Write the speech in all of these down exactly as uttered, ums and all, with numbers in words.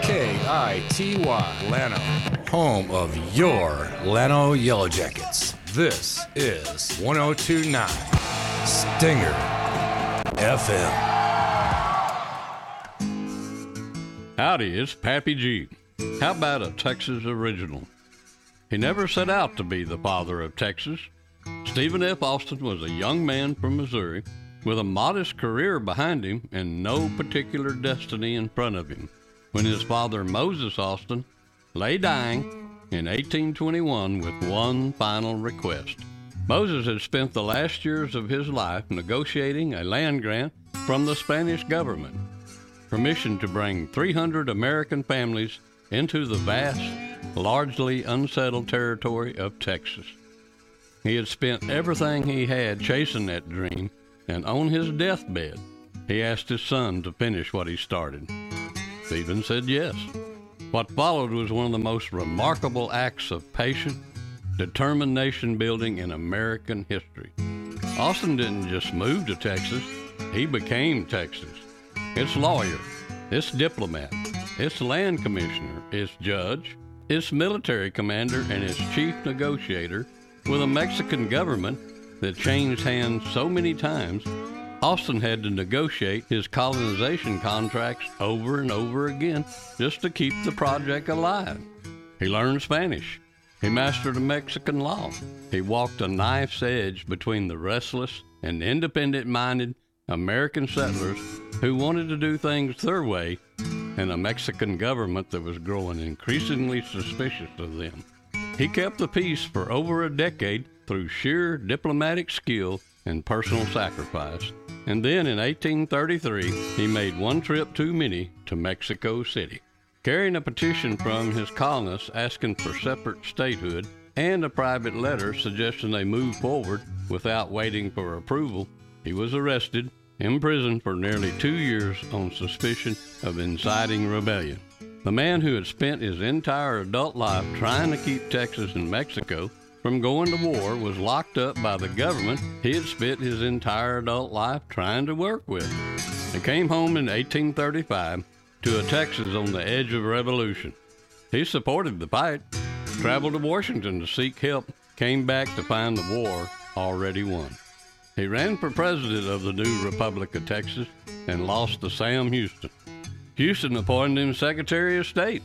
K I T Y, Llano, home of your Llano Yellow Jackets. This is one oh two point nine Stinger F M. Howdy, it's Pappy G. How about a Texas original? He never set out to be the father of Texas. Stephen F. Austin was a young man from Missouri with a modest career behind him and no particular destiny in front of him when his father, Moses Austin, lay dying in eighteen twenty-one with one final request. Moses had spent the last years of his life negotiating a land grant from the Spanish government, permission to bring three hundred American families into the vast, largely unsettled territory of Texas. He had spent everything he had chasing that dream, and on his deathbed, he asked his son to finish what he started. Stephen said yes. What followed was one of the most remarkable acts of patient, determined nation building in American history. Austin didn't just move to Texas, he became Texas. Its lawyer, its diplomat, its land commissioner, its judge, its military commander, and its chief negotiator with a Mexican government that changed hands so many times, Austin had to negotiate his colonization contracts over and over again just to keep the project alive. He learned Spanish. He mastered the Mexican law. He walked a knife's edge between the restless and independent-minded American settlers who wanted to do things their way and a Mexican government that was growing increasingly suspicious of them. He kept the peace for over a decade through sheer diplomatic skill and personal sacrifice. And then in eighteen thirty-three, he made one trip too many to Mexico City. Carrying a petition from his colonists asking for separate statehood and a private letter suggesting they move forward without waiting for approval, he was arrested, imprisoned for nearly two years on suspicion of inciting rebellion. The man who had spent his entire adult life trying to keep Texas and Mexico from going to war was locked up by the government he had spent his entire adult life trying to work with. He came home in eighteen thirty-five to a Texas on the edge of revolution. He supported the fight, traveled to Washington to seek help, came back to find the war already won. He ran for president of the new Republic of Texas and lost to Sam Houston. Houston appointed him Secretary of State.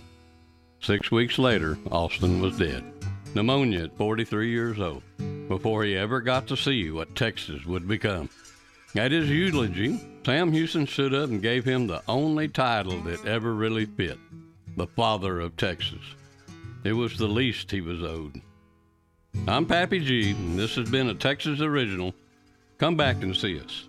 Six weeks later, Austin was dead. Pneumonia at forty-three years old, before he ever got to see what Texas would become. At his eulogy, Sam Houston stood up and gave him the only title that ever really fit, the Father of Texas. It was the least he was owed. I'm Pappy G, and this has been a Texas Original. Come back and see us.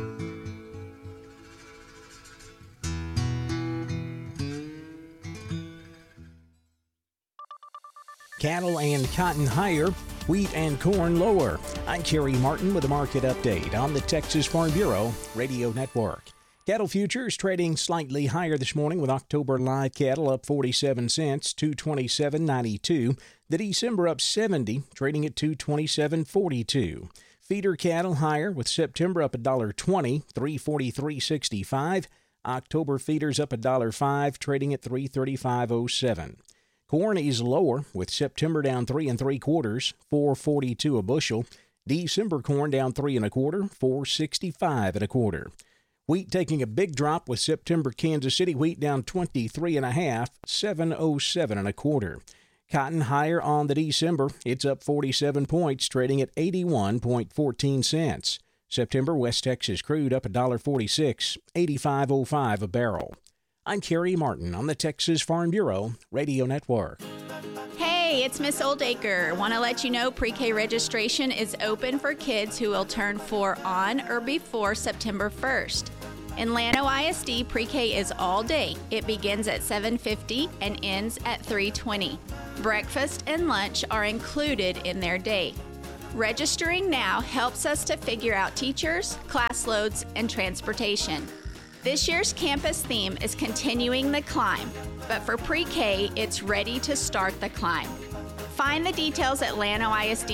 Cattle and cotton higher, wheat and corn lower. I'm Kerry Martin with a market update on the Texas Farm Bureau Radio Network. Cattle futures trading slightly higher this morning with October live cattle up forty-seven cents, two twenty-seven ninety-two. The December up seventy, trading at two twenty-seven forty-two. Feeder cattle higher with September up one dollar twenty, three forty-three sixty-five. October feeders up one dollar five, trading at three thirty-five oh seven. Corn is lower with September down three and three quarters, four forty-two a bushel. December corn down three and a quarter, four sixty-five and a quarter. Wheat taking a big drop with September Kansas City wheat down twenty-three and a half, seven oh seven and a quarter. Cotton higher on the December. It's up forty-seven points, trading at eighty-one fourteen cents. September West Texas crude up one dollar forty-six, eighty-five oh five a barrel. I'm Kerry Martin on the Texas Farm Bureau Radio Network. Hey, it's Miss Oldacre. Want to let you know pre-K registration is open for kids who will turn four on or before September first. In Llano I S D, pre-K is all day. It begins at seven fifty and ends at three twenty. Breakfast and lunch are included in their day. Registering now helps us to figure out teachers, class loads, and transportation. This year's campus theme is Continuing the Climb, but for pre-K, it's Ready to Start the Climb. Find the details at Llano I S D